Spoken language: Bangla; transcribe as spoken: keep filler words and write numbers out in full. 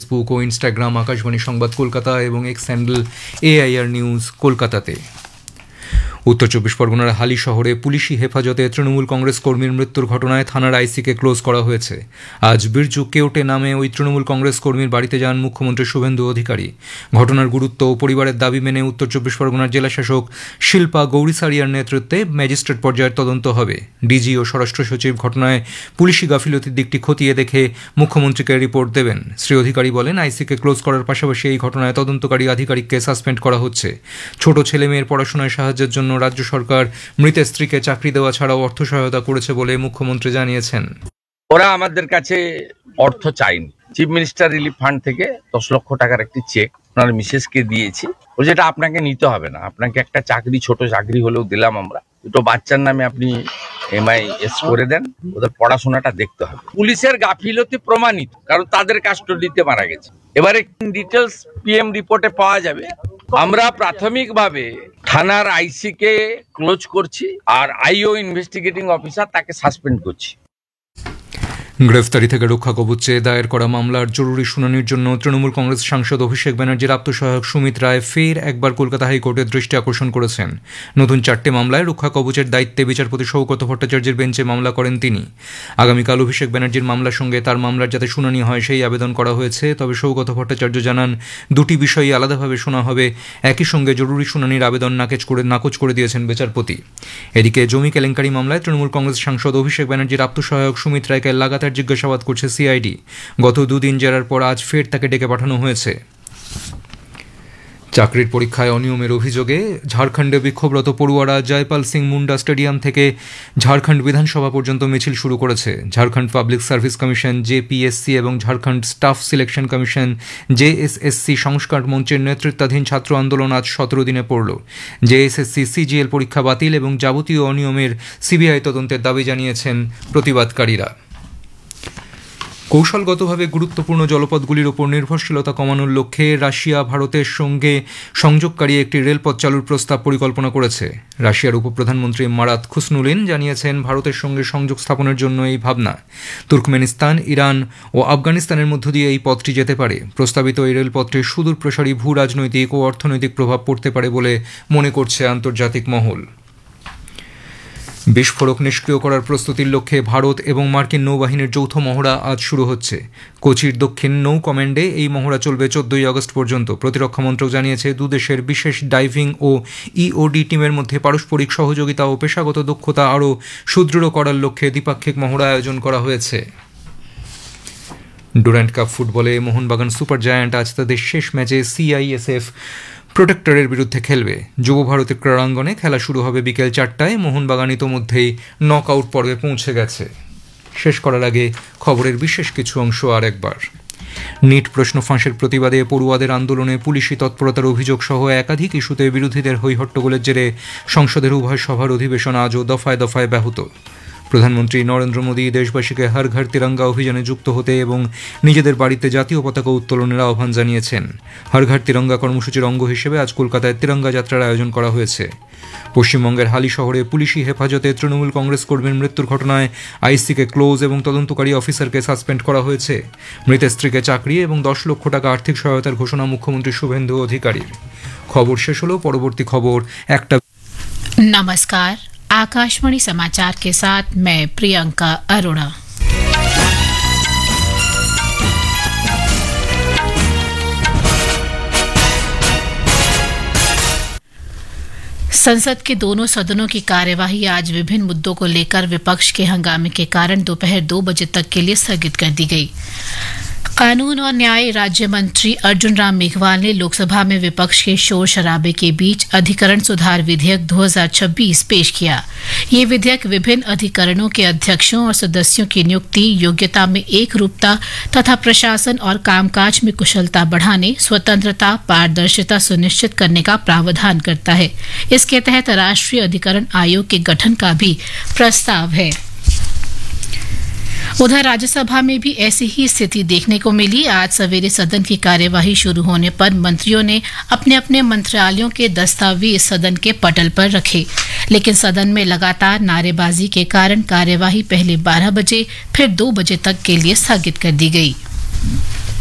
ফেসবুক ও ইনস্টাগ্রাম আকাশবাণী সংবাদ কলকাতা এবং এক্স হ্যান্ডেল এআইআর নিউজ কলকাতাতে। উত্তর চব্বিশ পরগনার হালি শহরে পুলিশি হেফাজতে তৃণমূল কংগ্রেস কর্মীর মৃত্যুর ঘটনায় থানার আইসিকে ক্লোজ করা হয়েছে। আজ বিরজু কেওটে নামে ওই তৃণমূল কংগ্রেস কর্মীর বাড়িতে যান মুখ্যমন্ত্রী শুভেন্দু অধিকারী। ঘটনার গুরুত্ব ও পরিবারের দাবি মেনে উত্তর চব্বিশ পরগনার জেলাশাসক শিল্পা গৌরীসারিয়ার নেতৃত্বে ম্যাজিস্ট্রেট পর্যায়ের তদন্ত হবে। ডিজি ও স্বরাষ্ট্র সচিব ঘটনায় পুলিশি গাফিলতির দিকটি খতিয়ে দেখে মুখ্যমন্ত্রীকে রিপোর্ট দেবেন। শ্রী অধিকারী বলেন, আইসিকে ক্লোজ করার পাশাপাশি এই ঘটনায় তদন্তকারী আধিকারিককে সাসপেন্ড করা হচ্ছে। ছোট ছেলে মেয়ের পড়াশোনায় সাহায্যের জন্য রাজ্য সরকার মৃতের স্ত্রীকে চাকরি দেওয়া ছাড়াও অর্থ সহায়তা করেছে বলে মুখ্যমন্ত্রী জানিয়েছেন। ওরা আমাদের কাছে অর্থ চাইনি, চিফ মিনিস্টার রিলিফ ফান্ড থেকে দশ লক্ষ টাকার একটি চেক ওনার মিসেসকে দিয়েছি। ও যেটা আপনাকে নিতে হবে না, আপনাকে একটা চাকরি, ছোট চাকরি হলেও দিলাম আমরা। দুটো বাচ্চার নামে আপনি এমআইএস করে দেন, ওদের পড়াশোনাটা দেখতে হবে। পুলিশের গাফিলতি প্রমাণিত, কারণ তাদের কাস্টডিতে মারা গেছে। এবারে ডিটেলস পিএম রিপোর্টে পাওয়া যাবে। আমরা প্রাথমিকভাবে থানার আইসি কে ক্লোজ করছি আর আইও ইনভেস্টিগেটিং অফিসার তাকে সাসপেন্ড করছি। গ্রেফতারি থেকে রক্ষা কবচ চেয়ে দায়ের করা মামলার জরুরি শুনানির জন্য তৃণমূল কংগ্রেস সাংসদ অভিষেক ব্যানার্জির আত্মসহায়ক সুমিত রায় ফের একবার কলকাতা হাইকোর্টের দৃষ্টি আকর্ষণ করেছেন। নতুন চারটে মামলায় রক্ষা কবচের দায়িত্বে বিচারপতি সৌগত ভট্টাচার্যের বেঞ্চে মামলা করেন তিনি। আগামীকাল অভিষেক ব্যানার্জির মামলার সঙ্গে তার মামলার যাতে শুনানি হয় সেই আবেদন করা হয়েছে। তবে সৌগত ভট্টাচার্য জানান, দুটি বিষয়ই আলাদাভাবে শোনা হবে। একই সঙ্গে জরুরি শুনানির আবেদন নাকচ করে নাকচ করে দিয়েছেন বিচারপতি। এদিকে জমি কেলেঙ্কারি মামলায় তৃণমূল কংগ্রেস সাংসদ অভিষেক ব্যানার্জির আত্মসহায়ক সুমিত রায়কে লাগাতার জিজ্ঞাসাবাদ করছে সিআইডি। গত দুদিন জেরার পর আজ ফের তাকে ডেকে পাঠানো হয়েছে। চাকরির পরীক্ষায় অনিয়মের অভিযোগে ঝাড়খণ্ডে বিক্ষোভরত পড়ুয়ারা জয়পাল সিং মুন্ডা স্টেডিয়াম থেকে ঝাড়খণ্ড বিধানসভা পর্যন্ত মিছিল শুরু করেছে। ঝাড়খণ্ড পাবলিক সার্ভিস কমিশন জেপিএসসি এবং ঝাড়খণ্ড স্টাফ সিলেকশন কমিশন জেএসএসসি সংস্কার মঞ্চের নেতৃত্বাধীন ছাত্র আন্দোলন আজ সতেরো দিনে পড়ল। জেএসএসসি সিজিএল পরীক্ষা বাতিল এবং যাবতীয় অনিয়মের সিবিআই তদন্তের দাবি জানিয়েছেন প্রতিবাদকারীরা। কৌশলগতভাবে গুরুত্বপূর্ণ জলপথগুলির ওপর নির্ভরশীলতা কমানোর লক্ষ্যে রাশিয়া ভারতের সঙ্গে সংযোগকারী একটি রেলপথ চালুর প্রস্তাব পরিকল্পনা করেছে। রাশিয়ার উপপ্রধানমন্ত্রী মারাত খুসনুলিন জানিয়েছেন, ভারতের সঙ্গে সংযোগ স্থাপনের জন্য এই ভাবনা। তুর্কমেনিস্তান, ইরান ও আফগানিস্তানের মধ্য দিয়ে এই পথটি যেতে পারে। প্রস্তাবিত এই রেলপথটির সুদূর প্রসারী ভূ রাজনৈতিক ও অর্থনৈতিক প্রভাব পড়তে পারে বলে মনে করছে আন্তর্জাতিক মহল। বিস্ফোরক নিষ্ক্রিয় করার প্রস্তুতির লক্ষ্যে ভারত এবং মার্কিন নৌবাহিনীর যৌথ মহড়া আজ শুরু হচ্ছে। কোচির দক্ষিণ নৌ কমান্ডে এই মহড়া চলবে চোদ্দই আগস্ট পর্যন্ত। প্রতিরক্ষা মন্ত্রক জানিয়েছে, দুদেশের বিশেষ ডাইভিং ও ইওডি টিমের মধ্যে পারস্পরিক সহযোগিতা ও পেশাগত দক্ষতা আরও সুদৃঢ় করার লক্ষ্যে দ্বিপাক্ষিক মহড়া আয়োজন করা হয়েছে। ডুরান্ড কাপ ফুটবলে মোহনবাগান সুপার জায়ান্ট আজ তাদের শেষ ম্যাচে সিআইএসএফ প্রোটেক্টরের বিরুদ্ধে খেলবে। যুব ভারতের ক্রীড়াঙ্গনে খেলা শুরু হবে বিকেল চারটায়। মোহনবাগান ইতোমধ্যেই নক আউট পর্বে পৌঁছে গেছে। শেষ করার আগে খবরের বিশেষ কিছু অংশ আর একবার। নিট প্রশ্ন ফাঁসের প্রতিবাদে পড়ুয়াদের আন্দোলনে পুলিশি তৎপরতার অভিযোগ সহ একাধিক ইস্যুতে বিরোধীদের হৈহট্টগোলের জেরে সংসদের উভয় সভার অধিবেশন আজও দফায় দফায় ব্যাহত। প্রধানমন্ত্রী নরেন্দ্র মোদী দেশবাসীকে হর ঘর তিরঙ্গা অভিযানে যুক্ত হতে এবং নিজেদের বাড়িতে জাতীয় পতাকা উত্তোলনের আহ্বান জানিয়েছেন। হর ঘর তিরঙ্গা কর্মসূচির অঙ্গ হিসেবে আজ কলকাতায় তিরঙ্গা যাত্রার আয়োজন করা হয়েছে। পশ্চিমবঙ্গের হালি শহরে পুলিশি হেফাজতে তৃণমূল কংগ্রেস কর্মীর মৃত্যুর ঘটনায় আইসিকে ক্লোজ এবং তদন্তকারী অফিসারকে সাসপেন্ড করা হয়েছে। মৃতের স্ত্রীকে চাকরি এবং দশ লক্ষ টাকা আর্থিক সহায়তার ঘোষণা মুখ্যমন্ত্রী শুভেন্দু অধিকারীর। খবর শেষ হলো। পরবর্তী খবর একটা। नमस्कार, आकाशवाणी समाचार के साथ मैं प्रियंका अरोड़ा। संसद के दोनों सदनों की कार्यवाही आज विभिन्न मुद्दों को लेकर विपक्ष के हंगामे के कारण दोपहर दो बजे तक के लिए स्थगित कर दी गई। कानून और न्याय राज्य मंत्री अर्जुन राम मेघवाल ने लोकसभा में विपक्ष के शोर शराबे के बीच अधिकरण सुधार विधेयक दो हज़ार छब्बीस पेश किया। ये विधेयक विभिन्न अधिकरणों के अध्यक्षों और सदस्यों की नियुक्ति, योग्यता में एक रूपता तथा प्रशासन और कामकाज में कुशलता बढ़ाने, स्वतंत्रता, पारदर्शिता सुनिश्चित करने का प्रावधान करता है। इसके तहत राष्ट्रीय अधिकरण आयोग के गठन का भी प्रस्ताव है। उधर राज्यसभा में भी ऐसी ही स्थिति देखने को मिली। आज सवेरे सदन की कार्यवाही शुरू होने पर मंत्रियों ने अपने अपने मंत्रालयों के दस्तावेज सदन के पटल पर रखे, लेकिन सदन में लगातार नारेबाजी के कारण कार्यवाही पहले बारह बजे फिर दो बजे तक के लिए स्थगित कर दी गई।